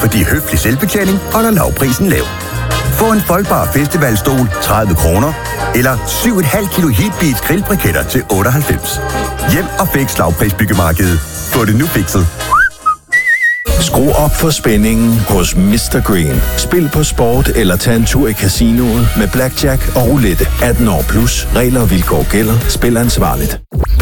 fordi høflig selvbetjening holder lavprisen lav. Få en foldbar festivalstol 30 kroner, eller 7,5 kilo Heatbeats grillbriketter til 98. Hjem og Fix lavprisbyggemarkedet. Få det nu fikset. Skru op for spændingen hos Mr. Green. Spil på sport eller tag en tur i casinoet med blackjack og roulette. 18 år plus. Regler og vilkår gælder. Spil ansvarligt.